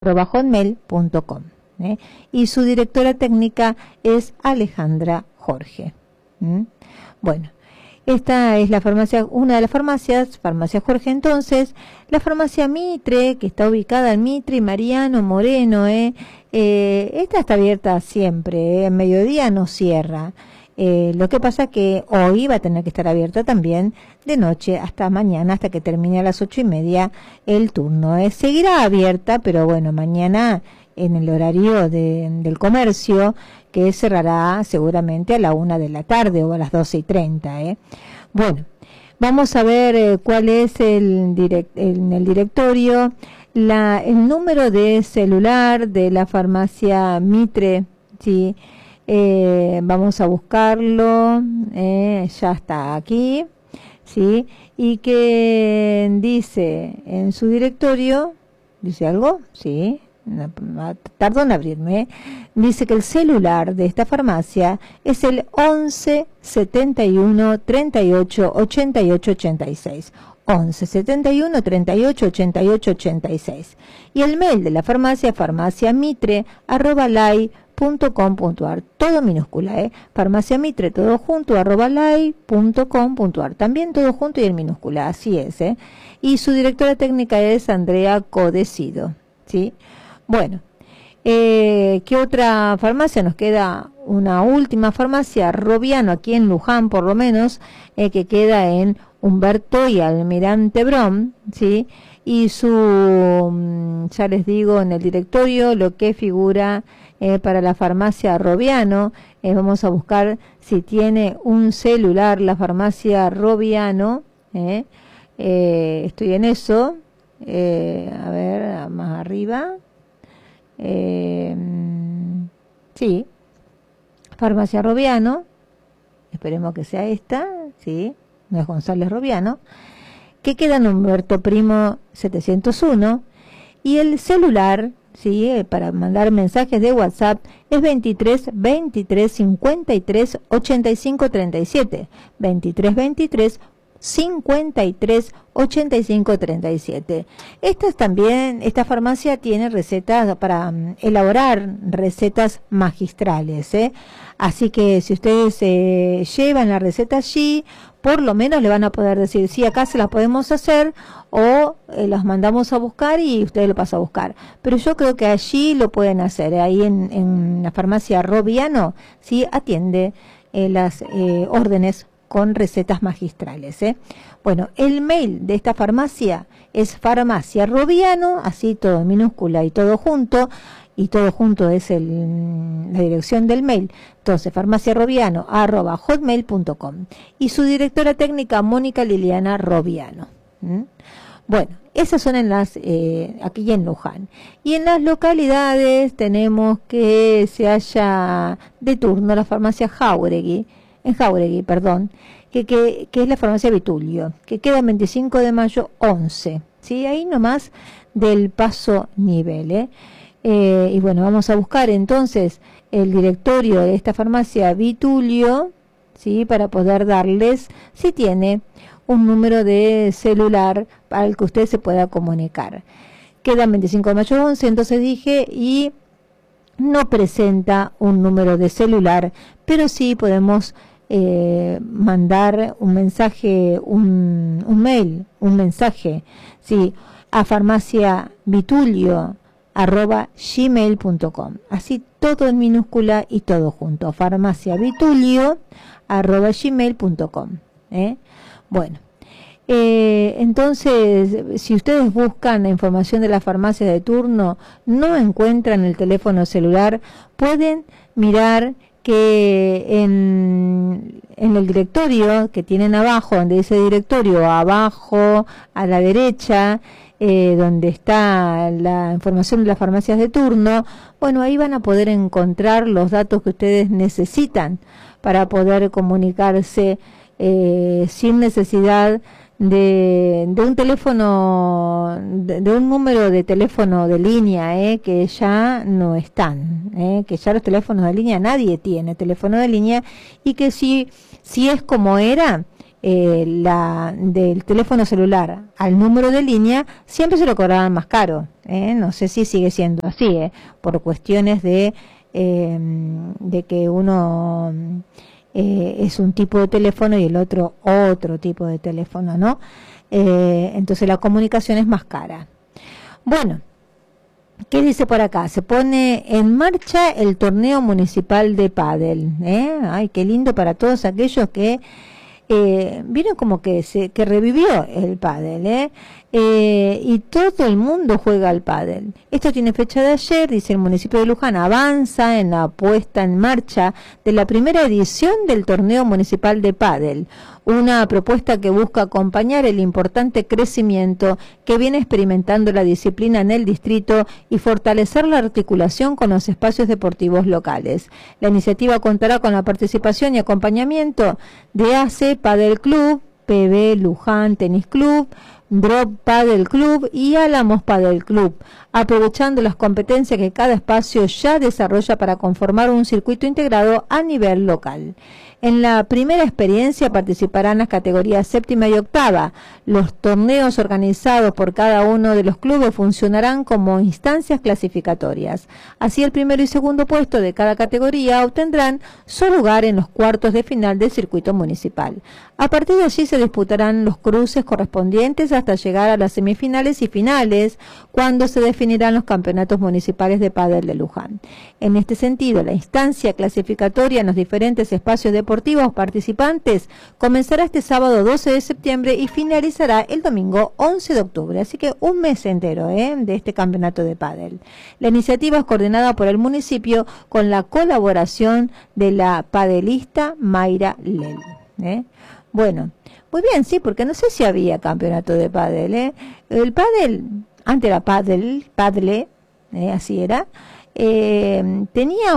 hotmail.com, y su directora técnica es Alejandra Jorge. Bueno, esta es la farmacia, una de las farmacias, Farmacia Jorge. Entonces, la farmacia Mitre, que está ubicada en Mitre y Mariano Moreno, esta está abierta siempre, en mediodía no cierra. Lo que pasa que hoy va a tener que estar abierta también de noche hasta mañana, hasta que termine a las 8:30 el turno. Seguirá abierta, pero bueno, mañana en el horario del comercio, que cerrará seguramente a la 1 de la tarde o a las 12:30. Bueno, vamos a ver cuál es en el directorio, el número de celular de la farmacia Mitre, ¿sí? Vamos a buscarlo, ya está aquí, ¿sí? Y que dice en su directorio, ¿dice algo? Sí. Tardó en abrirme. Dice que el celular de esta farmacia es el 11 71 38 88 86. 11 71 38 88 86. Y el mail de la farmacia, farmaciamitre@lai.com.ar, todo minúscula, farmacia Mitre, todo junto, @lai.com.ar, también todo junto y en minúscula, así es, y su directora técnica es Andrea Codecido, ¿sí? Bueno, ¿qué otra farmacia? Nos queda una última farmacia, Robiano, aquí en Luján por lo menos, que queda en Humberto y Almirante Brom, ¿sí? Y su, ya les digo, en el directorio lo que figura para la farmacia Robiano, vamos a buscar si tiene un celular la farmacia Robiano, estoy en eso, a ver, más arriba, sí, farmacia Robiano, esperemos que sea esta, sí, no es González Robiano, que queda en Humberto Primo 701, y el celular, sí, para mandar mensajes de WhatsApp es 23 23 53 85 37, 23 23 53 85 37. Esta farmacia tiene recetas para elaborar recetas magistrales, así que si ustedes llevan la receta allí, por lo menos le van a poder decir, sí, acá se las podemos hacer, o las mandamos a buscar y ustedes lo pasan a buscar. Pero yo creo que allí lo pueden hacer, ahí en la farmacia Robiano, sí, atiende las órdenes con recetas magistrales. Bueno, el mail de esta farmacia es farmacia Robiano, así todo en minúscula y todo junto es la dirección del mail. Entonces, farmaciarobiano@hotmail.com, y su directora técnica Mónica Liliana Robiano. Bueno, esas son en las aquí en Luján. Y en las localidades tenemos que se haya de turno la farmacia Jauregui, que es la farmacia Vitulio, que queda en 25 de mayo 11, ¿sí? Ahí nomás del paso nivel, y bueno, vamos a buscar entonces el directorio de esta farmacia Vitulio, ¿sí? Para poder darles, si tiene un número de celular para el que usted se pueda comunicar. Queda en 25 de mayo 11, entonces dije, y no presenta un número de celular, pero sí podemos mandar un mensaje, un mail, un mensaje, sí, a farmaciavitulio@gmail.com, así todo en minúscula y todo junto, farmaciavitulio@gmail.com. Bueno, entonces, si ustedes buscan la información de la farmacia de turno, no encuentran el teléfono celular, pueden mirar que en el directorio que tienen abajo, donde dice directorio, abajo a la derecha, donde está la información de las farmacias de turno, bueno, ahí van a poder encontrar los datos que ustedes necesitan para poder comunicarse sin necesidad de un teléfono, de un número de teléfono de línea, que ya no están, que ya los teléfonos de línea, nadie tiene teléfono de línea, y que si es como era, del teléfono celular al número de línea, siempre se lo cobraban más caro. No sé si sigue siendo así, por cuestiones de que uno es un tipo de teléfono y el otro tipo de teléfono, ¿no? Entonces la comunicación es más cara. Bueno, ¿qué dice por acá? Se pone en marcha el torneo municipal de pádel. Ay, qué lindo para todos aquellos que vieron como que revivió el pádel, y todo el mundo juega al pádel. Esto tiene fecha de ayer. Dice: el municipio de Luján avanza en la puesta en marcha de la primera edición del torneo municipal de pádel, una propuesta que busca acompañar el importante crecimiento que viene experimentando la disciplina en el distrito y fortalecer la articulación con los espacios deportivos locales. La iniciativa contará con la participación y acompañamiento de AC Padel Club, PB Luján Tenis Club, Drop Padel Club y Álamos Padel Club, aprovechando las competencias que cada espacio ya desarrolla para conformar un circuito integrado a nivel local. En la primera experiencia participarán las categorías séptima y octava. Los torneos organizados por cada uno de los clubes funcionarán como instancias clasificatorias. Así, el primero y segundo puesto de cada categoría obtendrán su lugar en los cuartos de final del circuito municipal. A partir de allí se disputarán los cruces correspondientes hasta llegar a las semifinales y finales, cuando se definirán los campeonatos municipales de pádel de Luján. En este sentido, la instancia clasificatoria en los diferentes espacios deportivos participantes comenzará este sábado 12 de septiembre y finalizará el domingo 11 de octubre, así que un mes entero de este campeonato de pádel. La iniciativa es coordinada por el municipio con la colaboración de la padelista Mayra Lel. Bueno, muy bien, sí, porque no sé si había campeonato de pádel. El pádel, antes era padle, así era. Tenía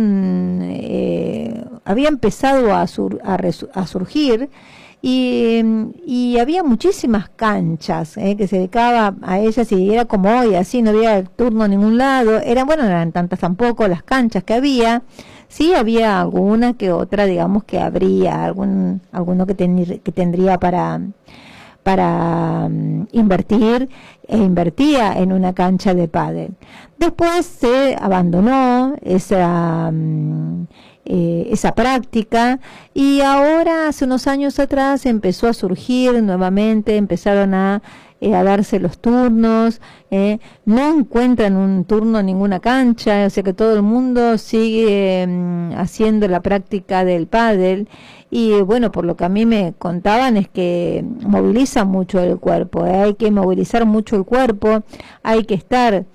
había empezado a surgir, y había muchísimas canchas que se dedicaba a ellas, y era como hoy, así, no había turno en ningún lado. No eran tantas tampoco las canchas que había. Sí, había alguna que otra, digamos, que habría alguno que tendría para invertir, invertía en una cancha de pádel. Después se abandonó esa práctica, y ahora, hace unos años atrás, empezó a surgir nuevamente, empezaron a darse los turnos. No encuentran un turno en ninguna cancha, o sea que todo el mundo sigue haciendo la práctica del pádel. Y bueno, por lo que a mí me contaban, es que moviliza mucho el cuerpo, hay que movilizar mucho el cuerpo, hay que estar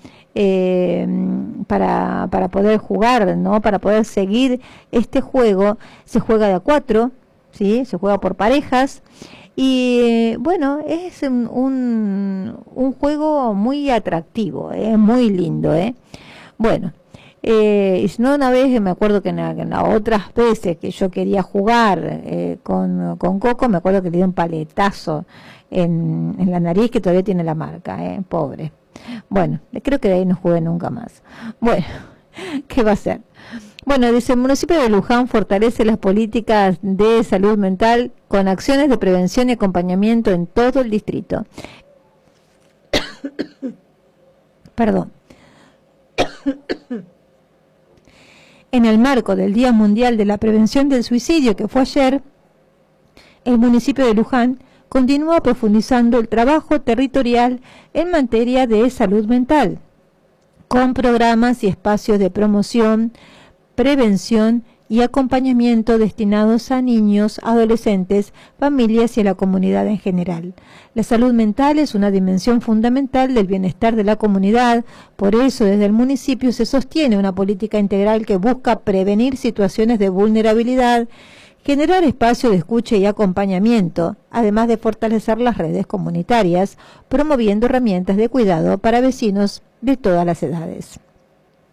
para poder jugar, ¿no? Para poder seguir este juego. Se juega de a 4, ¿sí? Se juega por parejas. Y bueno, es un juego muy atractivo, muy lindo, Bueno, y si no, una vez me acuerdo que en las otras veces que yo quería jugar con Coco, me acuerdo que le dio un paletazo en la nariz, que todavía tiene la marca, pobre. Bueno, creo que de ahí no jugué nunca más. Bueno, ¿qué va a ser? Bueno, dice: el municipio de Luján fortalece las políticas de salud mental con acciones de prevención y acompañamiento en todo el distrito. Perdón. En el marco del Día Mundial de la Prevención del Suicidio, que fue ayer, el municipio de Luján continúa profundizando el trabajo territorial en materia de salud mental, con programas y espacios de promoción, prevención y acompañamiento destinados a niños, adolescentes, familias y a la comunidad en general. La salud mental es una dimensión fundamental del bienestar de la comunidad. Por eso, desde el municipio se sostiene una política integral que busca prevenir situaciones de vulnerabilidad, generar espacios de escucha y acompañamiento, además de fortalecer las redes comunitarias, promoviendo herramientas de cuidado para vecinos de todas las edades.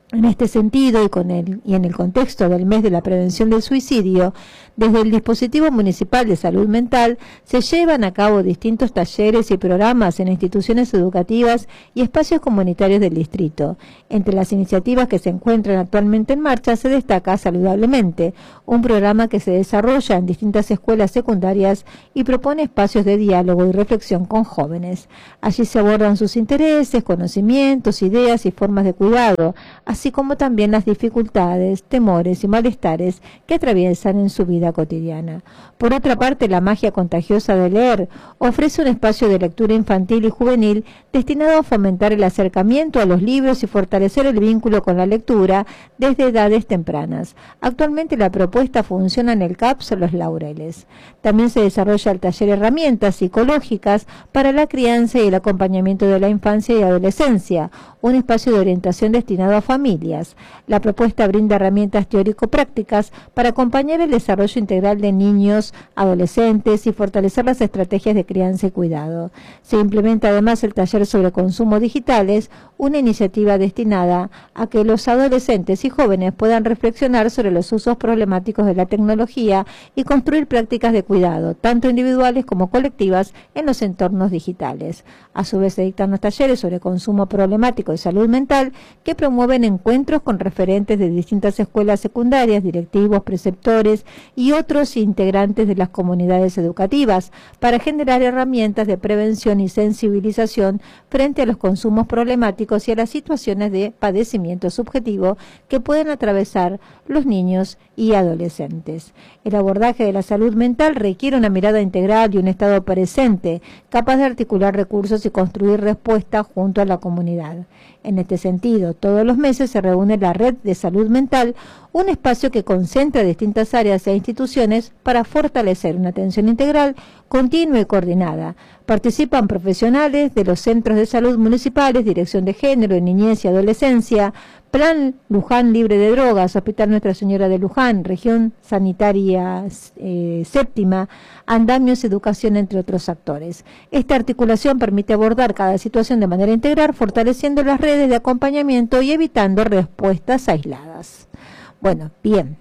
En este sentido y en el contexto del mes de la prevención del suicidio, desde el dispositivo municipal de salud mental se llevan a cabo distintos talleres y programas en instituciones educativas y espacios comunitarios del distrito. Entre las iniciativas que se encuentran actualmente en marcha se destaca Saludablemente, un programa que se desarrolla en distintas escuelas secundarias y propone espacios de diálogo y reflexión con jóvenes. Allí se abordan sus intereses, conocimientos, ideas y formas de cuidado, así como también las dificultades, temores y malestares que atraviesan en su vida cotidiana. Por otra parte, La magia contagiosa de leer ofrece un espacio de lectura infantil y juvenil destinado a fomentar el acercamiento a los libros y fortalecer el vínculo con la lectura desde edades tempranas. Actualmente la propuesta funciona en el CAPS Los Laureles. También se desarrolla el taller Herramientas psicológicas para la crianza y el acompañamiento de la infancia y adolescencia, un espacio de orientación destinado a familias. La propuesta brinda herramientas teórico-prácticas para acompañar el desarrollo integral de niños, adolescentes y fortalecer las estrategias de crianza y cuidado. Se implementa además el taller sobre consumo digitales, una iniciativa destinada a que los adolescentes y jóvenes puedan reflexionar sobre los usos problemáticos de la tecnología y construir prácticas de cuidado, tanto individuales como colectivas, en los entornos digitales. A su vez se dictan los talleres sobre consumo problemático y salud mental que promueven encuentros con referentes de distintas escuelas secundarias, directivos, preceptores y otros integrantes de las comunidades educativas para generar herramientas de prevención y sensibilización frente a los consumos problemáticos y a las situaciones de padecimiento subjetivo que pueden atravesar los niños y adolescentes. El abordaje de la salud mental requiere una mirada integral y un estado presente, capaz de articular recursos y construir respuestas junto a la comunidad. En este sentido, todos los meses se reúne la Red de Salud Mental, un espacio que concentra distintas áreas e instituciones para fortalecer una atención integral, continua y coordinada. Participan profesionales de los centros de salud municipales, Dirección de Género, Niñez y Adolescencia, Plan Luján Libre de Drogas, Hospital Nuestra Señora de Luján, Región Sanitaria Séptima, Andamios Educación, entre otros actores. Esta articulación permite abordar cada situación de manera integral, fortaleciendo las redes de acompañamiento y evitando respuestas aisladas. Bueno, bien.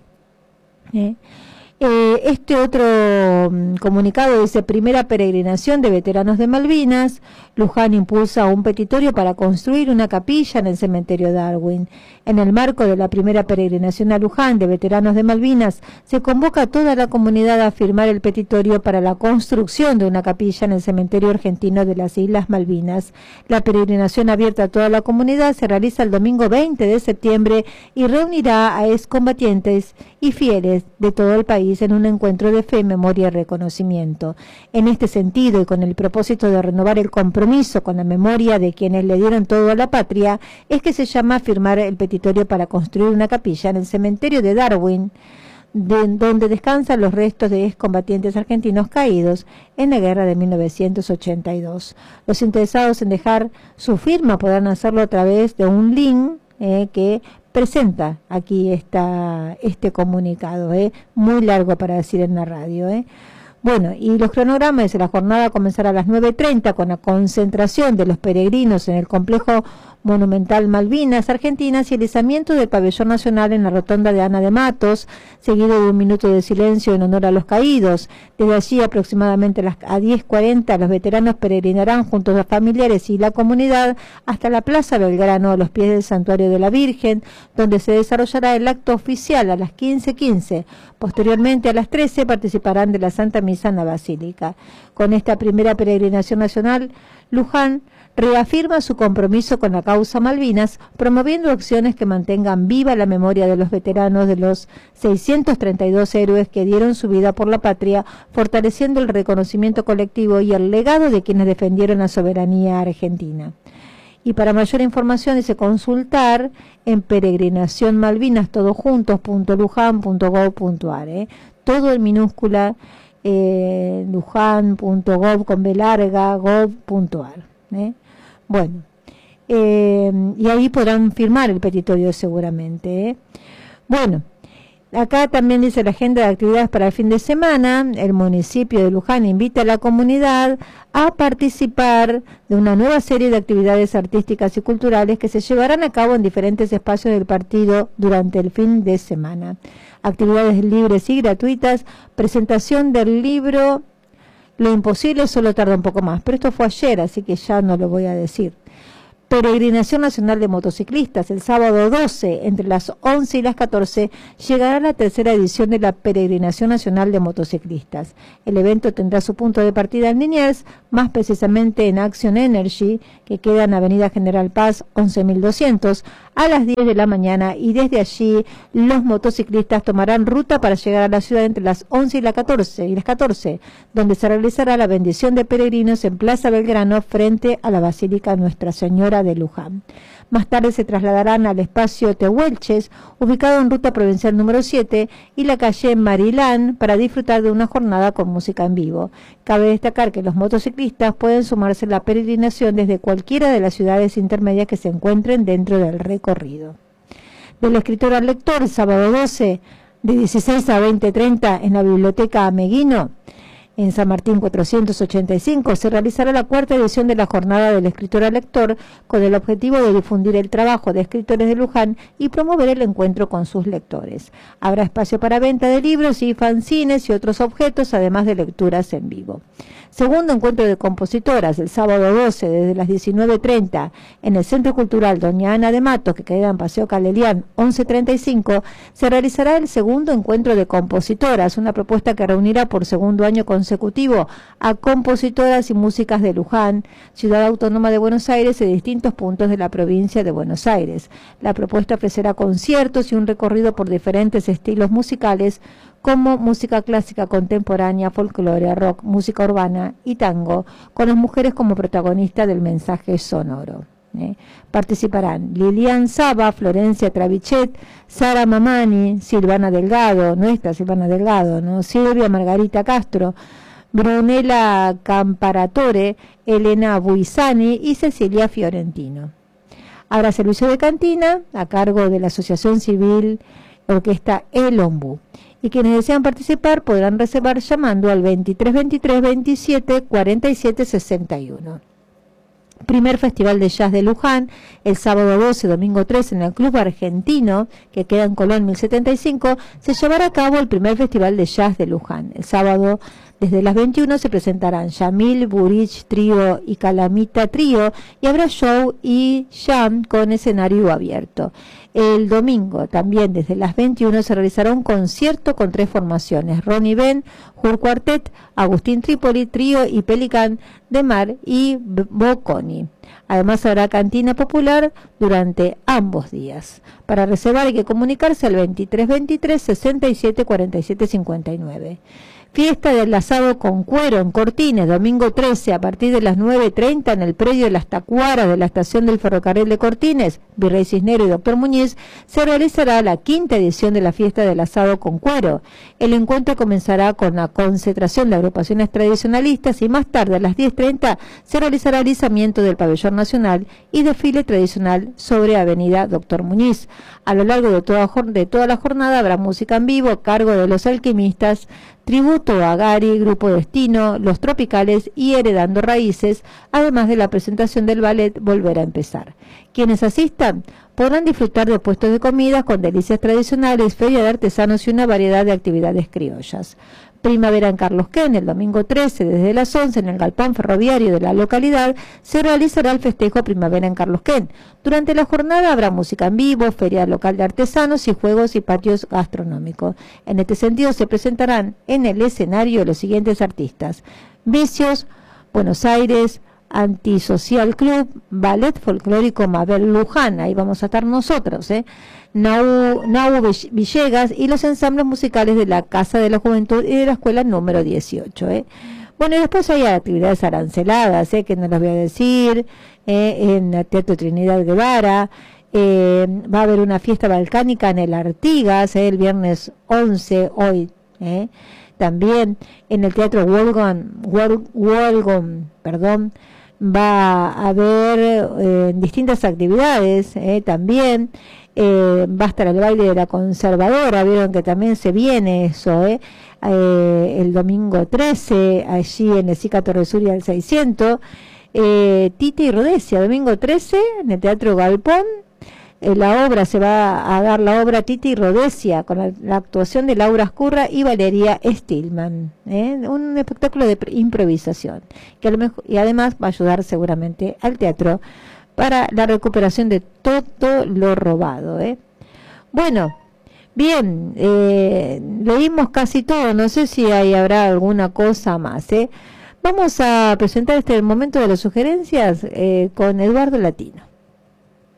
Este otro comunicado dice: primera peregrinación de veteranos de Malvinas. Luján impulsa un petitorio para construir una capilla en el cementerio Darwin. En el marco de la primera peregrinación a Luján de veteranos de Malvinas, se convoca a toda la comunidad a firmar el petitorio para la construcción de una capilla en el cementerio argentino de las Islas Malvinas. La peregrinación abierta a toda la comunidad se realiza el domingo 20 de septiembre y reunirá a excombatientes y fieles de todo el país en un encuentro de fe, memoria y reconocimiento. En este sentido, y con el propósito de renovar el compromiso con la memoria de quienes le dieron todo a la patria, es que se llama a firmar el petitorio para construir una capilla en el cementerio de Darwin, donde descansan los restos de excombatientes argentinos caídos en la guerra de 1982. Los interesados en dejar su firma podrán hacerlo a través de un link que presenta aquí este comunicado, muy largo para decir en la radio. Bueno, y los cronogramas de la jornada comenzará a las 9:30 con la concentración de los peregrinos en el complejo monumental Malvinas Argentinas y el izamiento del pabellón nacional en la rotonda de Ana de Matos, seguido de un minuto de silencio en honor a los caídos. Desde allí, aproximadamente a 10:40, los veteranos peregrinarán junto a los familiares y la comunidad hasta la Plaza Belgrano, a los pies del Santuario de la Virgen, donde se desarrollará el acto oficial a las 15:15. Posteriormente, a las 13, participarán de la Santa Misa en la Basílica. Con esta primera peregrinación nacional, Luján reafirma su compromiso con la causa Malvinas, promoviendo acciones que mantengan viva la memoria de los veteranos, de los 632 héroes que dieron su vida por la patria, fortaleciendo el reconocimiento colectivo y el legado de quienes defendieron la soberanía argentina. Y para mayor información dice consultar en peregrinacionmalvinas.luján.gov.ar, todo en minúscula, luján.gov con B larga, gov.ar. Bueno, y ahí podrán firmar el petitorio seguramente. Bueno, Acá también dice la agenda de actividades para el fin de semana. El municipio de Luján invita a la comunidad a participar de una nueva serie de actividades artísticas y culturales que se llevarán a cabo en diferentes espacios del partido durante el fin de semana. Actividades libres y gratuitas, presentación del libro Lo Imposible solo tarda un poco más, pero esto fue ayer, así que ya no lo voy a decir. Peregrinación Nacional de Motociclistas. El sábado 12, entre las 11 y las 14, llegará la tercera edición de la Peregrinación Nacional de Motociclistas. El evento tendrá su punto de partida en Liniers, más precisamente en Action Energy, que queda en Avenida General Paz 11.200, a las 10 de la mañana, y desde allí los motociclistas tomarán ruta para llegar a la ciudad entre las 11 y las 14, donde se realizará la bendición de peregrinos en Plaza Belgrano frente a la Basílica Nuestra Señora de Luján. Más tarde se trasladarán al espacio Tehuelches, ubicado en ruta provincial número 7, y la calle Marilán, para disfrutar de una jornada con música en vivo. Cabe destacar que los motociclistas pueden sumarse a la peregrinación desde cualquiera de las ciudades intermedias que se encuentren dentro del recorrido. Del escritor al lector, sábado 12, de 16 a 20:30, en la Biblioteca Ameguino, en San Martín 485, se realizará la cuarta edición de la Jornada del Escritor al Lector, con el objetivo de difundir el trabajo de escritores de Luján y promover el encuentro con sus lectores. Habrá espacio para venta de libros y fanzines y otros objetos, además de lecturas en vivo. Segundo encuentro de compositoras, el sábado 12, desde las 19:30, en el Centro Cultural Doña Ana de Matos, que queda en Paseo Calelián 1135, se realizará el segundo encuentro de compositoras, una propuesta que reunirá por segundo año consecutivo a compositoras y músicas de Luján, Ciudad Autónoma de Buenos Aires, y distintos puntos de la provincia de Buenos Aires. La propuesta ofrecerá conciertos y un recorrido por diferentes estilos musicales, como música clásica contemporánea, folclore, rock, música urbana y tango, con las mujeres como protagonistas del mensaje sonoro. Participarán Lilian Saba, Florencia Travichet, Sara Mamani, Silvana Delgado, nuestra Silvana Delgado, ¿no? Silvia Margarita Castro, Brunella Camparatore, Elena Buizani y Cecilia Fiorentino. Habrá servicio de cantina a cargo de la Asociación Civil Orquesta El Ombú. Y quienes desean participar podrán reservar llamando al 2323 27 47 61. Primer Festival de Jazz de Luján, el sábado 12, domingo 13, en el Club Argentino, que queda en Colón 1075, se llevará a cabo el primer Festival de Jazz de Luján. El sábado, desde las 21, se presentarán Yamil, Burich Trío y Calamita Trío, y habrá show y jam con escenario abierto. El domingo, también desde las 21, se realizará un concierto con 3 formaciones: Ronnie Ben, Jur Quartet, Agustín Trípoli, Trío y Pelicán de Mar y Bocconi. Además habrá cantina popular durante ambos días. Para reservar hay que comunicarse al 2323 67 47 59. Fiesta del asado con cuero en Cortines, domingo 13, a partir de las 9:30, en el predio de las Tacuaras de la estación del ferrocarril de Cortines, Virrey Cisnero y Doctor Muñiz, se realizará la 5ª edición de la Fiesta del asado con cuero. El encuentro comenzará con la concentración de agrupaciones tradicionalistas y más tarde, a las 10:30, se realizará el izamiento del pabellón nacional y desfile tradicional sobre Avenida Doctor Muñiz. A lo largo de toda la jornada habrá música en vivo a cargo de Los Alquimistas, tributo a Gary, Grupo Destino, Los Tropicales y Heredando Raíces, además de la presentación del ballet Volver a Empezar. Quienes asistan podrán disfrutar de puestos de comidas con delicias tradicionales, feria de artesanos y una variedad de actividades criollas. Primavera en Carlos Quén, el domingo 13, desde las 11, en el galpón ferroviario de la localidad, se realizará el festejo Primavera en Carlos Quén. Durante la jornada habrá música en vivo, feria local de artesanos y juegos y patios gastronómicos. En este sentido se presentarán en el escenario los siguientes artistas: Vicios, Buenos Aires, Antisocial Club, Ballet Folclórico Mabel Luján, ahí vamos a estar nosotros, Nau Villegas y los ensambles musicales de la Casa de la Juventud y de la Escuela número 18. Bueno, y después hay actividades aranceladas, que no las voy a decir, en el Teatro Trinidad Guevara. Va a haber una fiesta balcánica en el Artigas, el viernes 11, hoy, también en el Teatro Wolgon, va a haber distintas actividades también. Va a estar el baile de la conservadora, vieron que también se viene eso, el domingo 13, allí en el SICA Torre Sur y al 600, Tita y Rodesia, domingo 13, en el Teatro Galpón. La obra, se va a dar la obra Tita y Rodesia, con la actuación de Laura Escurra y Valeria Stillman, un espectáculo de improvisación, que a lo mejor, y además va a ayudar seguramente al teatro para la recuperación de todo lo robado. Bueno, bien, leímos casi todo, no sé si habrá alguna cosa más. Vamos a presentar este momento de las sugerencias con Eduardo Latino.